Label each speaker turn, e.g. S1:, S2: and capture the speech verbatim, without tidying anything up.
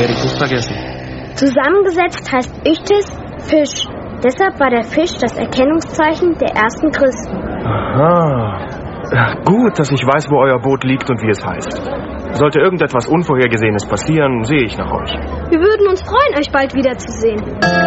S1: werde ich nicht vergessen.
S2: Zusammengesetzt heißt Ichthys Fisch. Deshalb war der Fisch das Erkennungszeichen der ersten Christen.
S3: Aha. Gut, dass ich weiß, wo euer Boot liegt und wie es heißt. Sollte irgendetwas Unvorhergesehenes passieren, sehe ich nach euch.
S2: Wir würden uns freuen, euch bald wiederzusehen.